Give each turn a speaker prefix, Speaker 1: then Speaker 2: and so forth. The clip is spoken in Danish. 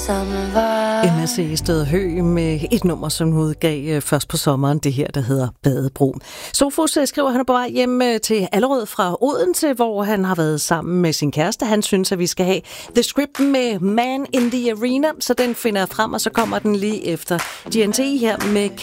Speaker 1: MSC Sted Hø med et nummer, som hun udgav først på sommeren, det her, der hedder Badebro. Sofus skriver, han er på vej hjem til Allerød fra Odense, hvor han har været sammen med sin kæreste. Han synes, at vi skal have The Script med Man in the Arena, så den finder jeg frem, og så kommer den lige efter GNT her med